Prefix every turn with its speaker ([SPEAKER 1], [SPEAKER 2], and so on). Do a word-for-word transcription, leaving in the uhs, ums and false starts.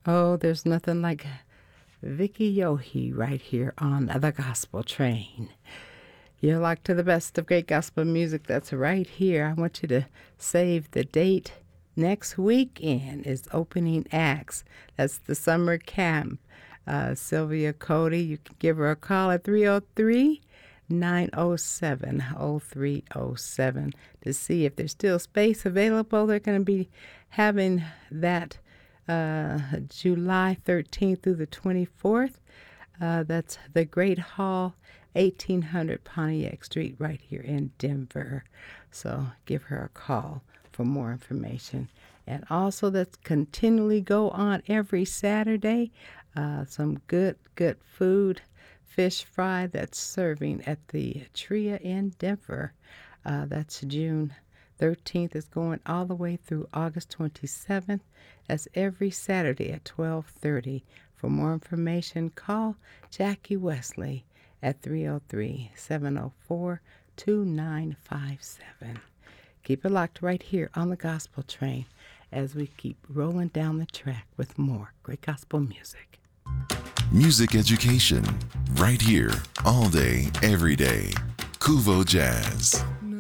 [SPEAKER 1] Oh, there's nothing like Vicky Yohe right here on the Gospel Train. You're locked to the best of great gospel music that's right here. I want you to save the date. Next weekend is opening acts. That's the summer camp. Uh, Sylvia Cody, you can give her a call at three oh three, nine oh seven, oh three oh seven to see if there's still space available. They're going to be having that uh, July thirteenth through the twenty-fourth. Uh, that's the Great Hall, eighteen hundred Pontiac Street, right here in Denver. So give her a call for more information. And also, that's continually go on every Saturday. Uh, some good, good food, fish fry that's serving at the Tria in Denver. Uh, that's June thirteenth. Is going all the way through August twenty-seventh. That's every Saturday at twelve thirty. For more information, call Jackie Wesley at three oh three, seven oh four, two nine five seven. Keep it locked right here on the Gospel Train as we keep rolling down the track with more great gospel music.
[SPEAKER 2] Music education, right here, all day, every day. Kuvo Jazz.